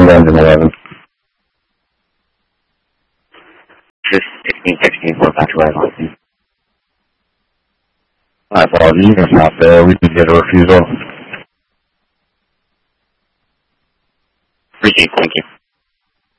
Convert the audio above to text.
London 11. Just 1616 for back to Red. My apologies, it's not there. We did get a refusal. Appreciate it, thank you.